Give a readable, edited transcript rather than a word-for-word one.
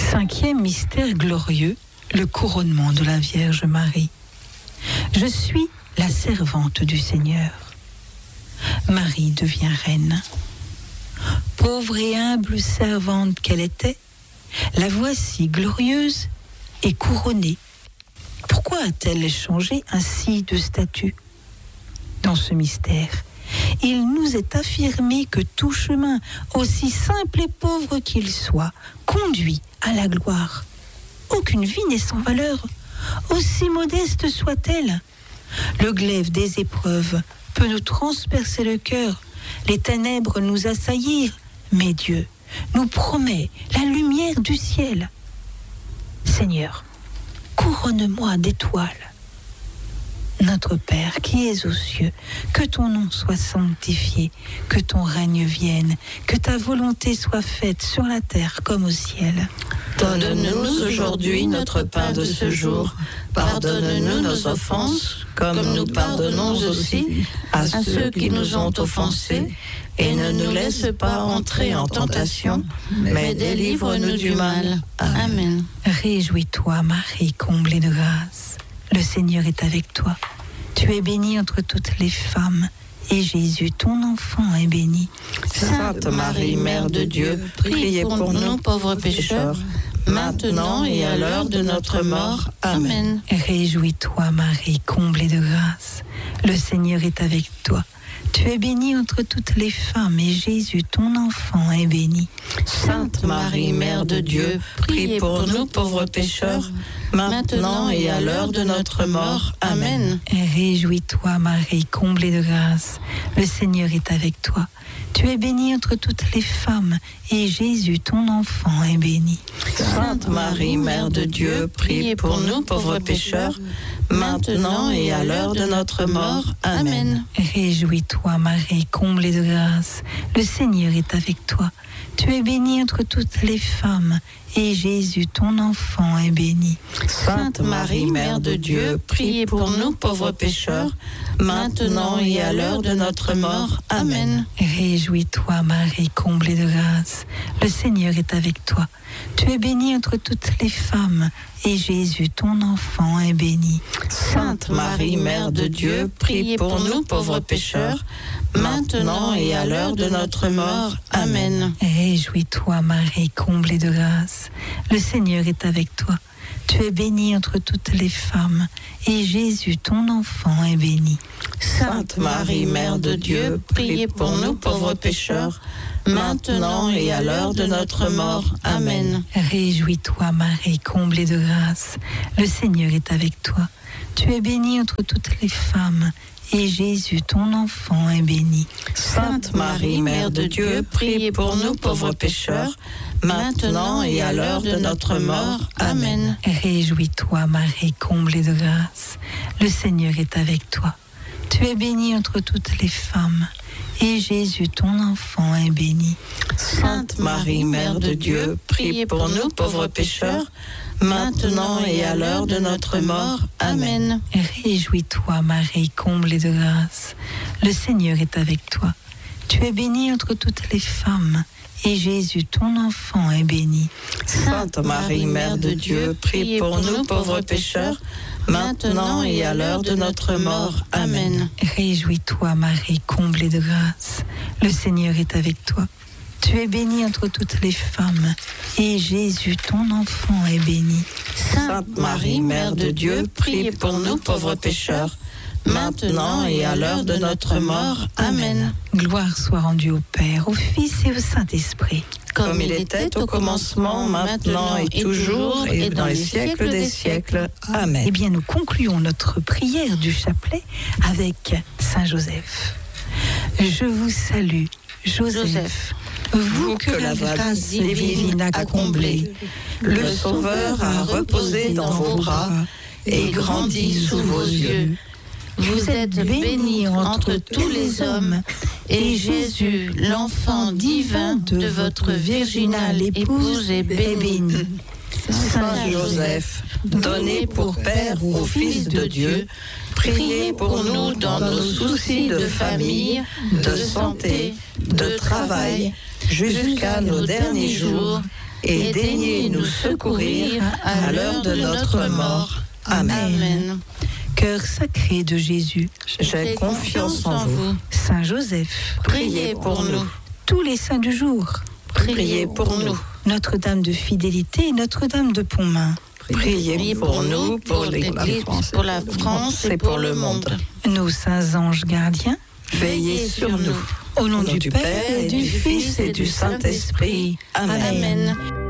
Cinquième mystère glorieux, le couronnement de la Vierge Marie. Je suis la servante du Seigneur. Marie devient reine. Pauvre et humble servante qu'elle était, la voici glorieuse et couronnée. Pourquoi a-t-elle changé ainsi de statut ? Dans ce mystère, il nous est affirmé que tout chemin, aussi simple et pauvre qu'il soit, conduit à la gloire. Aucune vie n'est sans valeur, aussi modeste soit-elle. Le glaive des épreuves peut nous transpercer le cœur, les ténèbres nous assaillir, mais Dieu nous promet la lumière du ciel. Seigneur, couronne-moi d'étoiles. Notre Père qui es aux cieux, que ton nom soit sanctifié, que ton règne vienne, que ta volonté soit faite sur la terre comme au ciel. Donne-nous aujourd'hui notre pain de ce jour. Pardonne-nous nos offenses, comme nous pardonnons aussi à ceux qui nous ont offensés. Et ne nous laisse pas entrer en tentation, mais délivre-nous du mal. Amen. Réjouis-toi, Marie, comblée de grâce. Le Seigneur est avec toi. Tu es bénie entre toutes les femmes, et Jésus, ton enfant, est béni. Sainte Marie, Mère de Dieu, priez pour nous pauvres pécheurs, maintenant et à l'heure de notre mort. Amen. Réjouis-toi, Marie, comblée de grâce. Le Seigneur est avec toi. Tu es bénie entre toutes les femmes, et Jésus, ton enfant, est béni. Sainte Marie, Mère de Dieu, priez pour nous pauvres pécheurs, maintenant et à l'heure de notre mort. Amen. Réjouis-toi, Marie, comblée de grâce. Le Seigneur est avec toi. Tu es bénie entre toutes les femmes, et Jésus, ton enfant, est béni. Sainte Marie, Mère de Dieu, priez pour nous pauvres pécheurs, maintenant et à l'heure de notre mort. Amen. Réjouis-toi, Marie, comblée de grâce. Le Seigneur est avec toi. Tu es bénie entre toutes les femmes, et Jésus, ton enfant, est béni. Sainte Marie, Mère de Dieu, priez pour nous pauvres pécheurs, maintenant et à l'heure de notre mort. Amen. Réjouis-toi, Marie, comblée de grâce. Le Seigneur est avec toi. Tu es bénie entre toutes les femmes, et Jésus, ton enfant, est béni. Sainte Marie, Mère de Dieu, priez pour nous pauvres pécheurs, maintenant et à l'heure de notre mort. Amen. Réjouis-toi, Marie, comblée de grâce. Le Seigneur est avec toi. Tu es bénie entre toutes les femmes, et Jésus, ton enfant, est béni. Sainte Marie, Mère de Dieu, priez pour nous pauvres pécheurs, maintenant et à l'heure de notre mort. Amen. Réjouis-toi, Marie, comblée de grâce. Le Seigneur est avec toi. Tu es bénie entre toutes les femmes, et Jésus, ton enfant, est béni. Sainte Marie, Mère de Dieu, priez pour nous pauvres pécheurs, maintenant et à l'heure de notre mort. Amen. Réjouis-toi, Marie, comblée de grâce. Le Seigneur est avec toi. Tu es bénie entre toutes les femmes, et Jésus, ton enfant, est béni. Sainte Marie, Mère de Dieu, priez pour nous pauvres pécheurs, maintenant et à l'heure de notre mort. Amen. Réjouis-toi, Marie, comblée de grâce. Le Seigneur est avec toi. Tu es bénie entre toutes les femmes, et Jésus, ton enfant, est béni. Sainte Marie, Mère de Dieu, priez pour nous pauvres pécheurs, maintenant et à l'heure de notre mort. Amen. Réjouis-toi, Marie, comblée de grâce. Le Seigneur est avec toi. Tu es bénie entre toutes les femmes, et Jésus, ton enfant, est béni. Sainte Marie, Mère de Dieu, priez pour nous pauvres pécheurs, maintenant et à l'heure de notre mort. Amen. Gloire soit rendue au Père, au Fils et au Saint-Esprit. Comme il était au commencement, maintenant et toujours, et dans les siècles des siècles. Amen. Eh bien, nous concluons notre prière du chapelet avec Saint Joseph. Je vous salue, Joseph. Vous que la grâce divine a comblé, le Sauveur a reposé dans vos bras et grandi sous vos yeux. Vous êtes bénie entre tous les hommes, et Jésus, l'enfant divin de votre virginale épouse, est béni. Saint Joseph, donné pour Père au Fils de Dieu, priez pour nous dans nos soucis de famille, de santé, de travail, jusqu'à nos derniers jours. et daignez nous secourir à l'heure de notre mort. Amen. Cœur sacré de Jésus, J'ai confiance en vous. Saint Joseph, Priez pour nous. tous les saints du jour, Priez pour nous. Notre-Dame de Fidélité et Notre-Dame de Pontmain, Priez pour nous, pour l'Église, pour la France et pour le monde. nos saints anges gardiens, Veillez sur nous. au nom Au nom du Père, et du Fils et du Saint-Esprit. Amen.